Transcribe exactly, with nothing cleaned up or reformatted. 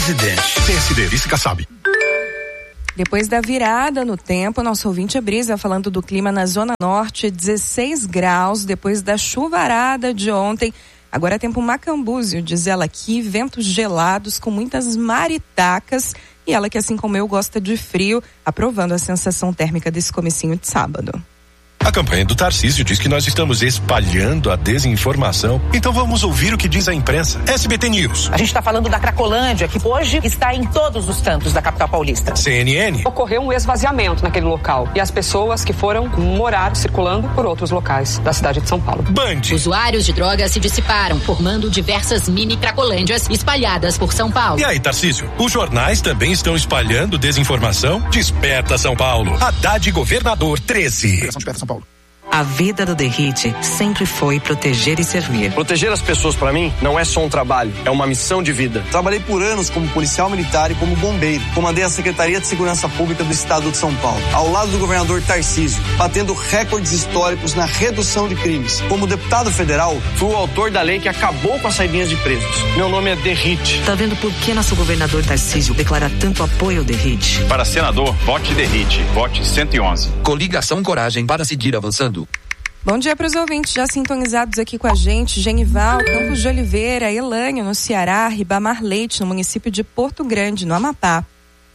Presidente. P S D, vice Kassab. Depois da virada no tempo, nosso ouvinte é Brisa falando do clima na Zona Norte, dezesseis graus, depois da chuvarada de ontem. Agora é tempo macambúzio, diz ela aqui, ventos gelados com muitas maritacas. E ela que, assim como eu, gosta de frio, aprovando a sensação térmica desse comecinho de sábado. A campanha do Tarcísio diz que nós estamos espalhando a desinformação. Então vamos ouvir o que diz a imprensa. S B T News. A gente está falando da Cracolândia, que hoje está em todos os cantos da capital paulista. C N N. Ocorreu um esvaziamento naquele local e as pessoas que foram morar circulando por outros locais da cidade de São Paulo. Band. Usuários de drogas se dissiparam, formando diversas mini Cracolândias espalhadas por São Paulo. E aí, Tarcísio, os jornais também estão espalhando desinformação? Desperta São Paulo. Haddad Governador treze. Desperta São Paulo. A vida do Derrite sempre foi proteger e servir. Proteger as pessoas, para mim, não é só um trabalho, é uma missão de vida. Trabalhei por anos como policial militar e como bombeiro. Comandei a Secretaria de Segurança Pública do Estado de São Paulo, ao lado do governador Tarcísio, batendo recordes históricos na redução de crimes. Como deputado federal, fui o autor da lei que acabou com as saidinhas de presos. Meu nome é Derrite. Tá vendo por que nosso governador Tarcísio declara tanto apoio ao Derrite? Para senador, vote Derrite. Vote cento e onze. Coligação Coragem para seguir avançando. Bom dia para os ouvintes já sintonizados aqui com a gente. Genival, Campos de Oliveira, Elânio no Ceará, Ribamar Leite no município de Porto Grande, no Amapá.